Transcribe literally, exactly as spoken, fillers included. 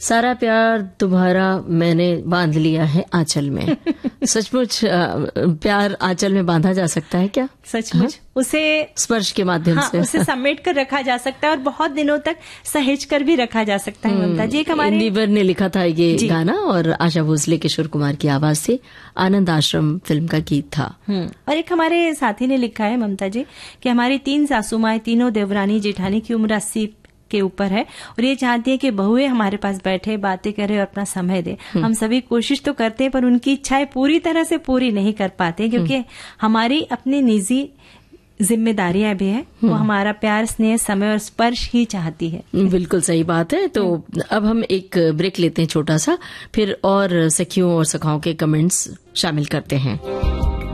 सारा प्यार तुम्हारा मैंने बांध लिया है आंचल में। सचमुच प्यार आंचल में बांधा जा सकता है क्या? सचमुच हाँ? उसे स्पर्श के माध्यम हाँ, से उसे समेट कर रखा जा सकता है और बहुत दिनों तक सहेज कर भी रखा जा सकता है। ममता जी, एक हमारे नीबर ने लिखा था ये गाना और आशा भोसले किशोर कुमार की आवाज से आनंद आश्रम फिल्म का गीत था। और एक हमारे साथी ने लिखा है ममता जी कि हमारी तीन सासू माएं, तीनों देवरानी जेठानी की उम्र अस्सी के ऊपर है और ये चाहती है कि बहुएं हमारे पास बैठे, बातें करे और अपना समय दे। हम सभी कोशिश तो करते हैं पर उनकी इच्छाएं पूरी तरह से पूरी नहीं कर पाते, क्योंकि हमारी अपनी निजी जिम्मेदारियां भी है। वो हमारा प्यार, स्नेह, समय और स्पर्श ही चाहती है। बिल्कुल सही बात है। तो अब हम एक ब्रेक लेते हैं छोटा सा, फिर और सखियों और सखाओं के कमेंट्स शामिल करते हैं।